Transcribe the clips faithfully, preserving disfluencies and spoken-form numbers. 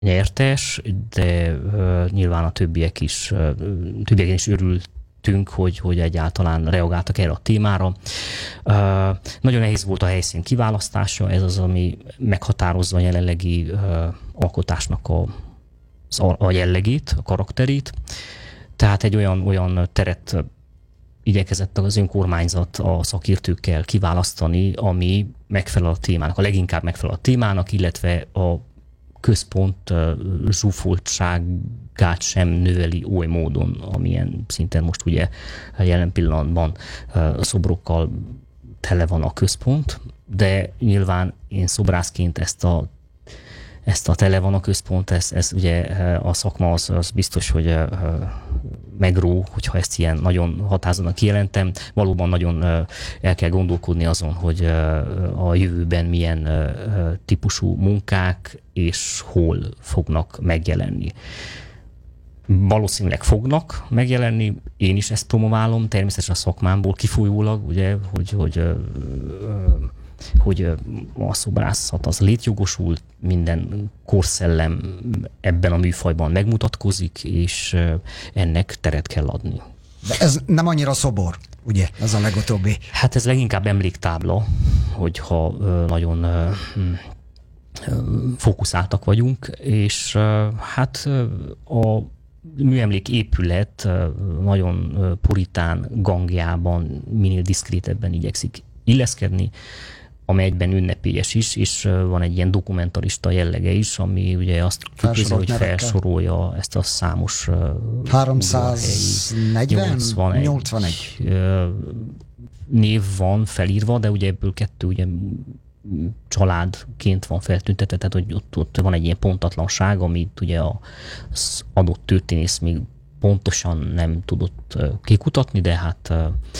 nyertes, de uh, nyilván a többiek is, uh, többiek is örültünk, hogy, hogy egyáltalán reagáltak erre a témára. Uh, nagyon nehéz volt a helyszín kiválasztása, ez az, ami meghatározza a jelenlegi uh, alkotásnak a, a jellegét, a karakterét. Tehát egy olyan, olyan teret igyekezett az önkormányzat a szakértőkkel kiválasztani, ami megfelel a témának, a leginkább megfelel a témának, illetve a központ zsúfoltságát sem növeli oly módon, amilyen szinten most ugye jelen pillanatban szobrokkal tele van a központ, de nyilván én szobrászként ezt a ezt a tele van a központ, ez, ez ugye a szakma az, az biztos, hogy megró, hogyha ezt ilyen nagyon határozottan kijelentem. Valóban nagyon el kell gondolkodni azon, hogy a jövőben milyen típusú munkák és hol fognak megjelenni. Valószínűleg fognak megjelenni, én is ezt promoválom, természetesen a szakmámból kifolyólag, ugye, hogy, hogy hogy a szobrászat az létjogosult, minden korszellem ebben a műfajban megmutatkozik, és ennek teret kell adni. De ez nem annyira szobor, ugye? Ez a legutóbbi. Hát ez leginkább emléktábla, hogyha nagyon fókuszáltak vagyunk, és hát a műemlék épület nagyon puritán gangjában minél diszkrétebben igyekszik illeszkedni, amely egyben ünnepélyes is, és van egy ilyen dokumentarista jellege is, ami ugye azt tükrözi, hogy felsorolja ezt a számos háromszáznegyven? nyolcvanegy név van felírva, de ugye ebből kettő ugye családként van feltüntetve, tehát hogy ott, ott van egy ilyen pontatlanság, amit ugye az adott történész még pontosan nem tudott kikutatni, de hát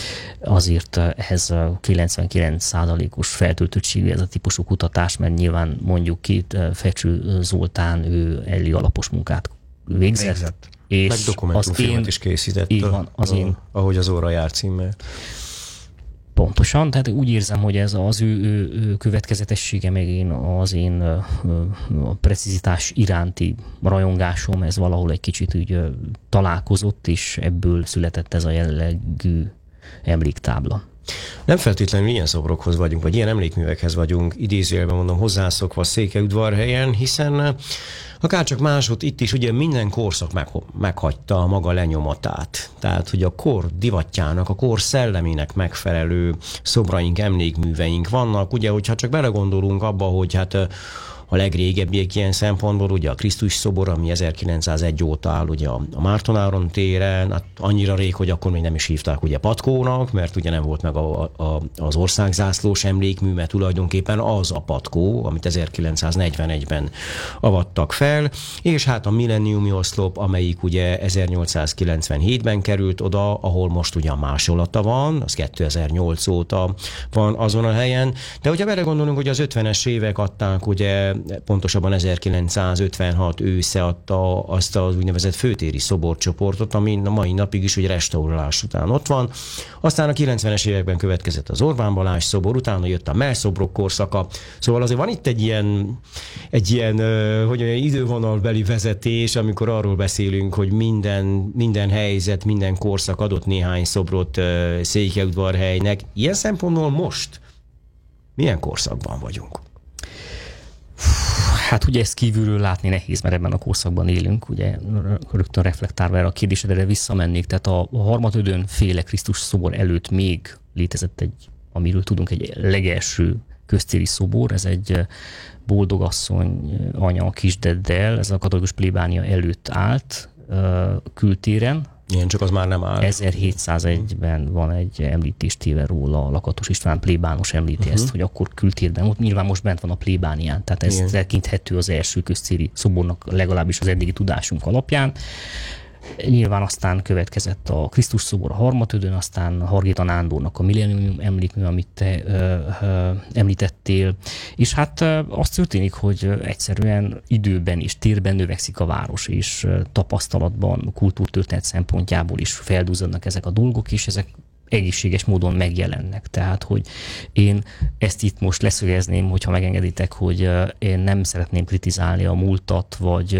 azért ehhez kilencvenkilenc százalékos feltöltöttségű ez a típusú kutatás, mert nyilván mondjuk két Fecső Zoltán, ő elég alapos munkát végzett. végzett. És meg dokumentumfilmet is készített, így van, az a, én, ahogy az óra jár címmel. Pontosan, tehát úgy érzem, hogy ez az ő, ő, ő következetessége, meg én az én a precizitás iránti rajongásom, ez valahol egy kicsit úgy találkozott, és ebből született ez a jellegű emléktábla. Nem feltétlenül ilyen szobrokhoz vagyunk, vagy ilyen emlékművekhez vagyunk, idézőjelben mondom, hozzászokva Székelyudvarhelyen, hiszen akárcsak máshogy itt is ugye minden korszak meg, meghagyta a maga lenyomatát. Tehát, hogy a kor divatjának, a kor szellemének megfelelő szobraink, emlékműveink vannak. Ugye, hogyha csak belegondolunk abba, hogy hát a legrégebbiek ilyen szempontból, ugye a Krisztus szobor, ami ezerkilencszázegy óta áll ugye a Márton-Áron téren, hát annyira rég, hogy akkor még nem is hívták ugye patkónak, mert ugye nem volt meg a, a, az országzászlós emlékmű, mert tulajdonképpen az a patkó, amit ezerkilencszáznegyvenegyben avattak fel, és hát a milleniumi oszlop, amelyik ugye ezernyolcszázkilencvenhétben került oda, ahol most ugye a másolata van, az kétezer-nyolc óta van azon a helyen, de hogyha belegondolunk, hogy az ötvenes évek adták ugye pontosabban ezerkilencszázötvenhat ősze adta azt az úgynevezett főtéri szoborcsoportot, ami a mai napig is ugye restaurálás után ott van. Aztán a kilencvenes években következett az Orbán Balázs szobor, utána jött a mellszobrok korszaka. Szóval azért van itt egy ilyen, egy ilyen hogy olyan idővonalbeli vezetés, amikor arról beszélünk, hogy minden, minden helyzet, minden korszak adott néhány szobrot Székelyudvarhelynek. Ilyen szempontból most milyen korszakban vagyunk? Hát ugye ezt kívülről látni nehéz, mert ebben a korszakban élünk, ugye rögtön reflektálva erre a kérdésedre visszamennék, tehát a Harmadödön féle Krisztus szobor előtt még létezett egy, amiről tudunk, egy legelső köztéri szobor, ez egy boldogasszony anya a kisdeddel, ez a katolikus plébánia előtt állt kültéren. Igen, csak az már nem áll. ezerhétszázegyben van egy említés téve róla, Lakatos István plébános említi uh-huh. ezt, hogy akkor kültérben, ott nyilván most bent van a plébánián, tehát ez tekinthető az első köztéri szobornak legalábbis az eddigi tudásunk alapján. Nyilván aztán következett a Krisztus szobor a Harmadödön, aztán Hargita Nándornak a millennium emlékmű, amit te ö, ö, említettél, és hát ö, az történik, hogy egyszerűen időben és térben növekszik a város, és ö, tapasztalatban, kultúrtörténet szempontjából is feldúzadnak ezek a dolgok, és ezek egészséges módon megjelennek. Tehát, hogy én ezt itt most leszögezném, hogyha megengeditek, hogy én nem szeretném kritizálni a múltat, vagy